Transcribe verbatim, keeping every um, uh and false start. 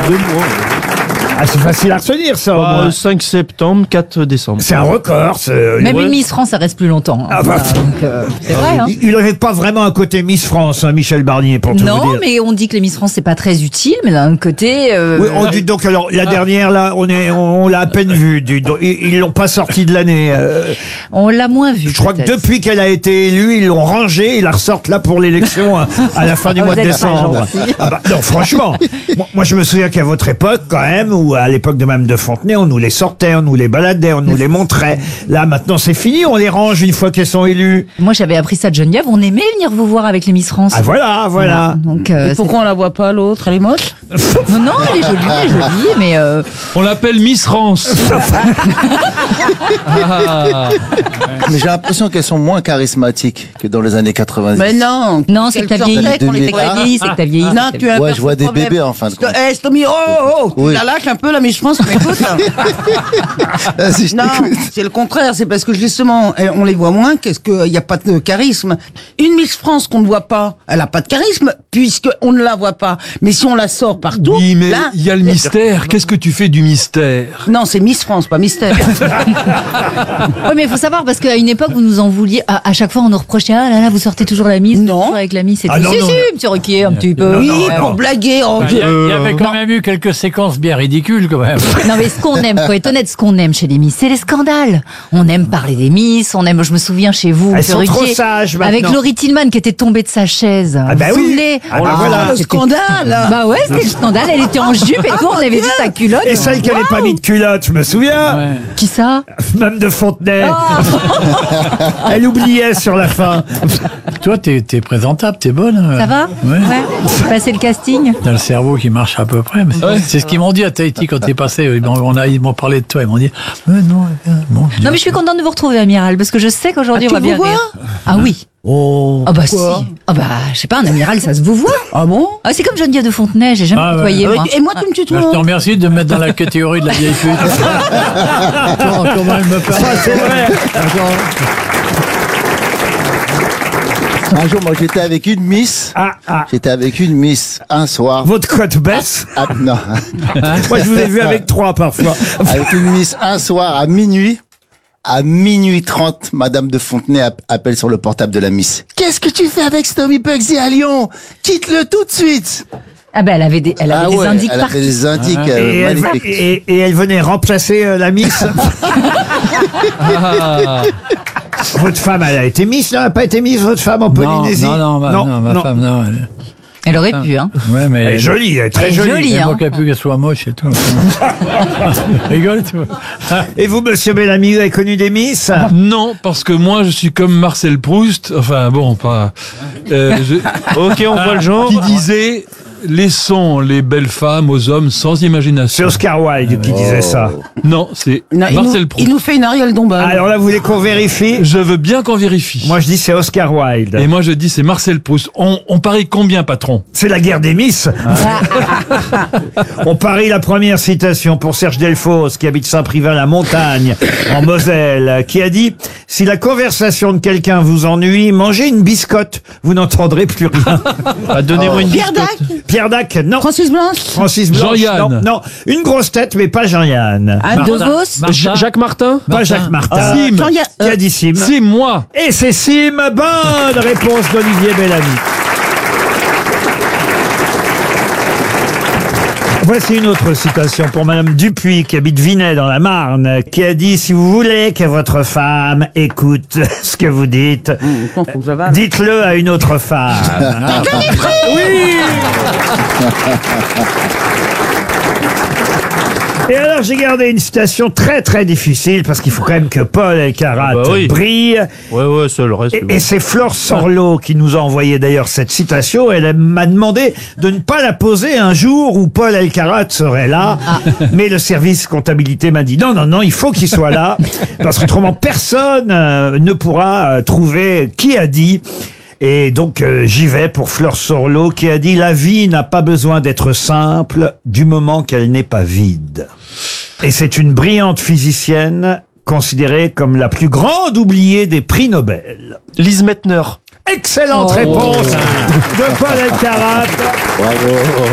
deux mois. Ah, c'est facile à retenir, ça, au Bah, moins. cinq septembre, quatre décembre. C'est un record. c'est- Même Ouais. une Miss France, ça reste plus longtemps. hein. Ah, bah, Voilà, donc, euh, c'est vrai. Hein. Il n'avait pas vraiment un côté Miss France, hein, Michel Barnier, pour tout vous Non, dire. mais on dit que les Miss France, c'est pas très utile, mais d'un autre côté... euh, Oui, on dit donc, alors, la dernière, là, on est, on, on l'a à peine vue. du- donc, Ils ils l'ont pas sortie de l'année. euh, on l'a moins vu. Je crois que peut-être. depuis qu'elle a été élue, ils l'ont rangée, ils la ressortent là pour l'élection à, à la fin du Ah, mois vous de êtes pas décembre. gentil. Ah bah, non, franchement, moi, moi, je me souviens qu'à votre époque, quand même, ou à l'époque de Mme de Fontenay, on nous les sortait, on nous les baladait, on nous les montrait. Là, maintenant, c'est fini, on les range une fois qu'elles sont élues. Moi, j'avais appris ça de Geneviève. On aimait venir vous voir avec les Miss France. Ah voilà, voilà. Donc, euh, Et pourquoi on la voit pas, l'autre? Elle est moche? c'est- non, non, elle est jolie, elle est jolie, mais euh, On l'appelle Miss France. Ah. Mais j'ai l'impression qu'elles sont moins charismatiques que dans les années quatre-vingt-dix. Mais non. non, c'est que t'as Quelle vieilli. sorte C'est qu'on que les t'as voit. vieilli, c'est que t'as vieilli. Non, c'est que tu as un Ouais, peu je vois ce des problème. bébés, en fin de compte. Eh, Stomy, oh, oh, oh, Oui. tu la lâches un peu, la Miss France, tu m'écoutes, là. Vas-y, je Non, t'écoute. c'est le contraire, c'est parce que justement, eh, on les voit moins, qu'est-ce qu'il n'y a pas de charisme. Une Miss France qu'on ne voit pas, elle n'a pas de charisme, puisqu'on ne la voit pas. Mais si on la sort partout, Oui, mais là... il y a le mystère. Qu'est-ce que tu fais du mystère? Non, c'est Miss France, pas Mystère. Oui, mais il faut savoir, parce qu'à une époque, vous nous en vouliez. À, à chaque fois, on nous reprochait, ah là là, vous sortez toujours la Miss. Non. toujours avec la Miss et Ah tout. non, si, non, si, non. monsieur Ruquier, un petit peu. Oui, non, pour non. blaguer. Oh, Il y, a- il y Euh, avait quand même eu quelques séquences bien ridicules quand même. Non, mais ce qu'on aime, faut être honnête, ce qu'on aime chez les Miss, c'est les scandales. On aime parler des Miss, on aime, je me souviens chez vous, Elles monsieur sont trop Ruquier, sages, maintenant. avec Laurie Tillman qui était tombée de sa chaise. Ah bah vous vous oui. souvenez Ah bah voilà. le c'était- scandale. Bah ouais, c'était le scandale, elle était en jupe et tout, on avait vu sa culotte. Et celle qui n'avait pas mis de culotte, je me souviens. Ouais. Qui ça? Mme de Fontenay. Oh, Elle oubliait sur la fin. Toi, t'es t'es présentable, t'es bonne. hein. ça va? Ouais. J'ai passé le casting. T'as le cerveau qui marche à peu près. mais c'est- C'est ce qu'ils m'ont dit à Tahiti quand t'es passé. Ils m'ont on a- ils m'ont parlé de toi. Ils m'ont dit, mais non, euh, bon. je dis, Non, mais je suis contente de vous retrouver, Amiral, parce que je sais qu'aujourd'hui, Ah, on va tu bien vous rire. Ah oui. Oh. Ah bah si. Quoi Ah bah, je sais pas, un amiral, ça se vous voit. Ah bon? Ah, c'est comme Geneviève de Fontenay, j'ai jamais Ah ouais. côtoyé, moi. Et moi, tu me tutoies? Ben, je te remercie de me mettre dans la catégorie de la vieille pute. Comment, comment elle me parle. C'est vrai. Un jour, moi, j'étais avec une Miss. Ah, ah. J'étais avec une Miss un soir. Votre cote baisse. Ah, non. Moi, je vous ai vu avec trois parfois. Avec une Miss un soir à minuit. À minuit trente, Madame de Fontenay app- appelle sur le portable de la Miss. Qu'est-ce que tu fais avec Stomy Bugsy à Lyon? Quitte-le tout de suite. Ah bah, elle avait des, elle avait Ah des ouais, indices elle partout. avait des indices Et euh, elle, magnifiques. et, et elle venait remplacer euh, la Miss. Ah. Votre femme, elle a été Miss, non? Elle n'a pas été Miss, votre femme, en Non, Polynésie? non, non, ma, non, ma femme, non. Elle, Elle aurait pu, hein. ouais, mais. Elle est jolie, elle est très Elle est jolie. jolie. Elle hein. manquait plus qu'elle soit moche et tout. Rigole, tu vois. Et vous, monsieur Bellamy, vous avez connu des Miss? Non, parce que moi, je suis comme Marcel Proust. Enfin, bon, pas. euh, je- Ok, on voit le genre. Qui disait laissons les belles femmes aux hommes sans C'est imagination. Oscar Wilde qui disait ça. Non, c'est Non, il, nous, Marcel Proust. il nous fait une Ariel Dombal. Alors là, vous voulez qu'on vérifie? Je veux bien qu'on vérifie. Moi, je dis c'est Oscar Wilde. Et moi, je dis c'est Marcel Proust. On, on parie combien, patron? C'est la guerre des Miss. On parie la première citation pour Serge Delphos, qui habite Saint-Privat-la-Montagne, en Moselle, qui a dit « Si la conversation de quelqu'un vous ennuie, mangez une biscotte, vous n'entendrez plus rien. Ah, donnez-moi une Pierre biscotte. Dac » Pierre Dac, non. Francis Blanche. Francis Blanche, Jean-Yann. non. Non, une grosse tête, mais pas Jean-Yann. Ah, De Martin. Vos. Ja- Jacques Martin. Pas Jacques Martin. Sim. Jean-Yann- Qui a dit Sim? C'est moi. Et c'est Sim. Bonne réponse d'Olivier Bellamy. Voici une autre citation pour Madame Dupuis, qui habite Vinay dans la Marne, qui a dit « Si vous voulez que votre femme écoute ce que vous dites, Faut que ça va. dites-le à une autre femme. » Oui. Et alors, j'ai gardé une citation très très difficile, parce qu'il faut quand même que Paul Elkarat Ah bah oui. brille. Ouais, ouais, ça, le reste. Et, c'est bon. et c'est Flore Sorlo qui nous a envoyé d'ailleurs cette citation. Elle m'a demandé de ne pas la poser un jour où Paul Elkarat serait là. Mais le service comptabilité m'a dit non, non, non, il faut qu'il soit là. Parce qu'autrement, personne euh, ne pourra euh, trouver qui a dit. Et donc, euh, j'y vais pour Flore Sorlo qui a dit « La vie n'a pas besoin d'être simple du moment qu'elle n'est pas vide. » Et c'est une brillante physicienne considérée comme la plus grande oubliée des prix Nobel. Lise Mettner. Excellente réponse de Paul Elkarat. Bravo.